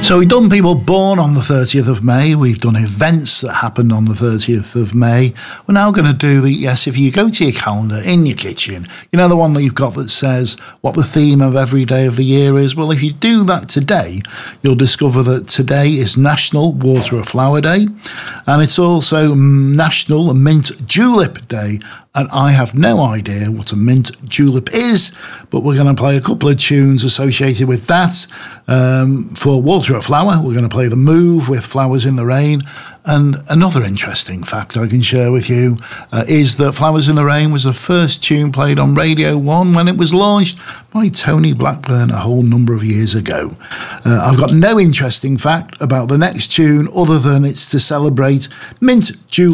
So we've done people born on the 30th of May. We've done events that happened on the 30th of May. We're now going to do if you go to your calendar in your kitchen, you know the one that you've got that says what the theme of every day of the year is? Well, if you do that today, you'll discover that today is National Water a Flower Day, and it's also National Mint Julep Day. And I have no idea what a mint julep is, but we're going to play a couple of tunes associated with that. For Water a Flower, we're going to play The Move with Flowers in the Rain. And another interesting fact I can share with you is that Flowers in the Rain was the first tune played on Radio 1 when it was launched by Tony Blackburn a whole number of years ago. I've got no interesting fact about the next tune other than it's to celebrate mint julep.